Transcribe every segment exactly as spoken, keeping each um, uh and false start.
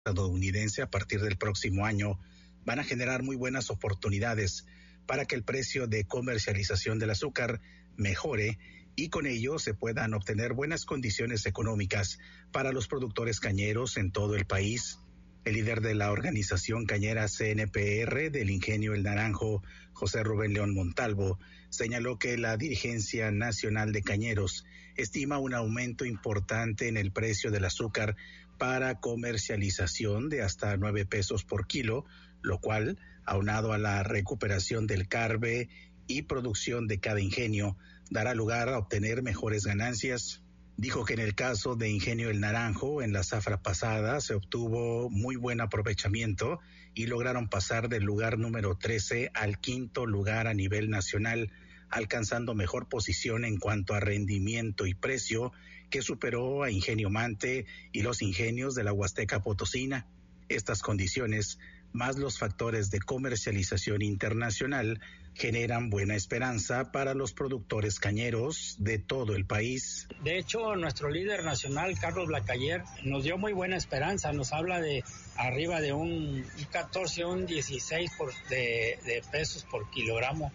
estadounidense a partir del próximo año van a generar muy buenas oportunidades para que el precio de comercialización del azúcar mejore y con ello se puedan obtener buenas condiciones económicas para los productores cañeros en todo el país. El líder de la organización cañera C N P R del Ingenio El Naranjo, José Rubén León Montalvo, señaló que la dirigencia nacional de cañeros estima un aumento importante en el precio del azúcar para comercialización de hasta nueve pesos por kilo, lo cual, aunado a la recuperación del carbe y producción de cada ingenio, dará lugar a obtener mejores ganancias. Dijo que en el caso de Ingenio El Naranjo, en la zafra pasada, se obtuvo muy buen aprovechamiento y lograron pasar del lugar número trece al quinto lugar a nivel nacional, alcanzando mejor posición en cuanto a rendimiento y precio, que superó a Ingenio Mante y los ingenios de la Huasteca Potosina. Estas condiciones, más los factores de comercialización internacional, generan buena esperanza para los productores cañeros de todo el país. De hecho, nuestro líder nacional, Carlos Lacayer, nos dio muy buena esperanza. Nos habla de arriba de un catorce, un dieciséis por, de, de pesos por kilogramo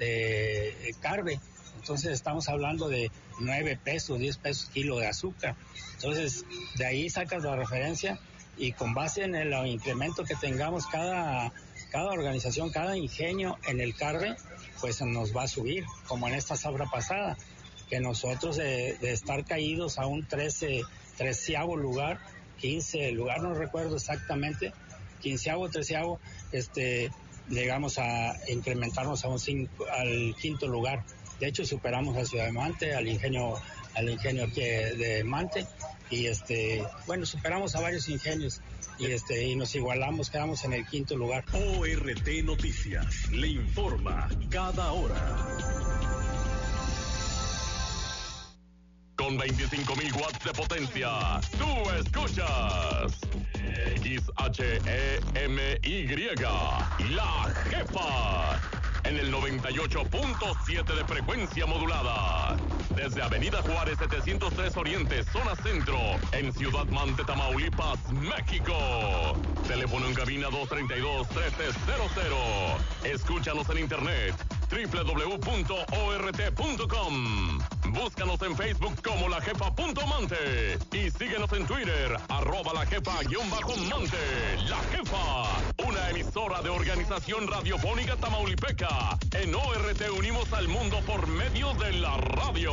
de carbe. Entonces estamos hablando de nueve pesos, diez pesos kilo de azúcar. Entonces, de ahí sacas la referencia y con base en el incremento que tengamos cada, cada organización, cada ingenio en el carbe, pues nos va a subir, como en esta zafra pasada, que nosotros de, de estar caídos a un trece, treceavo lugar, quince lugar, no recuerdo exactamente, quinceavo, treceavo, este, llegamos a incrementarnos a un cinco, al quinto lugar. De hecho, superamos a Ciudad de Mante, al ingenio, al ingenio que de Mante, y este, bueno, superamos a varios ingenios y este, y nos igualamos, quedamos en el quinto lugar. O R T Noticias le informa cada hora. Con veinticinco mil watts de potencia, tú escuchas X H E M Y, La Jefa, en el noventa y ocho punto siete de frecuencia modulada. Desde Avenida Juárez setecientos tres Oriente, zona centro, en Ciudad Mante, Tamaulipas, México. Teléfono en cabina dos tres dos, uno tres cero cero. Escúchanos en internet doble u doble u doble u punto o r t punto com. Búscanos en Facebook como La Jefa punto Mante y síguenos en Twitter, arroba La Jefa guión bajo Mante. La Jefa, una emisora de Organización Radiofónica Tamaulipeca. En O R T unimos al mundo por medio de la radio.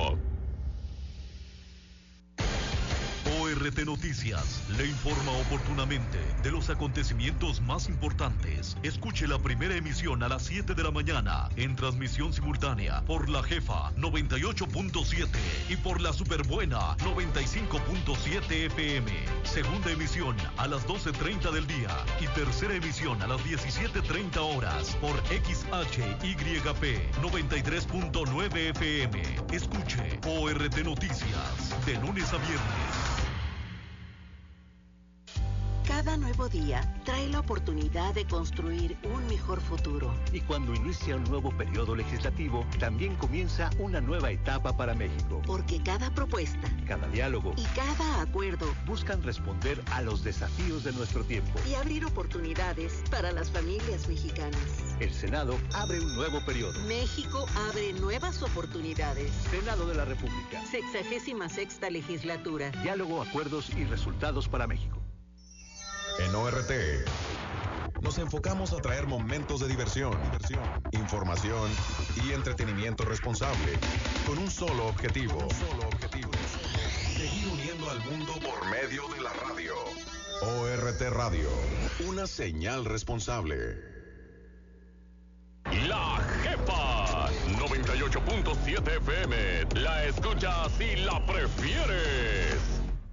O R T Noticias le informa oportunamente de los acontecimientos más importantes. Escuche la primera emisión a las siete de la mañana en transmisión simultánea por La Jefa noventa y ocho punto siete y por la Superbuena noventa y cinco punto siete F M. Segunda emisión a las doce treinta del día y tercera emisión a las diecisiete treinta horas por X H Y P noventa y tres punto nueve F M. Escuche O R T Noticias de lunes a viernes. Cada nuevo día trae la oportunidad de construir un mejor futuro. Y cuando inicia un nuevo periodo legislativo, también comienza una nueva etapa para México. Porque cada propuesta, cada diálogo y cada acuerdo buscan responder a los desafíos de nuestro tiempo y abrir oportunidades para las familias mexicanas. El Senado abre un nuevo periodo. México abre nuevas oportunidades. Senado de la República. Sexagésima sexta legislatura. Diálogo, acuerdos y resultados para México. En O R T nos enfocamos a traer momentos de diversión, diversión, información y entretenimiento responsable con un solo objetivo. Un solo objetivo. Seguir uniendo al mundo por medio de la radio. O R T Radio, una señal responsable. La Jefa noventa y ocho punto siete F M. La escuchas y la prefieres.